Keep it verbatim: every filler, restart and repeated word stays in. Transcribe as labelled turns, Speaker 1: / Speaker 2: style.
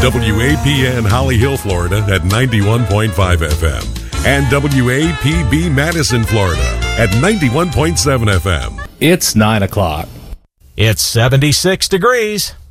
Speaker 1: W A P N Holly Hill, Florida at ninety-one point five F M. And W A P B Madison, Florida at ninety-one point seven F M.
Speaker 2: It's nine o'clock.
Speaker 3: It's seventy-six degrees.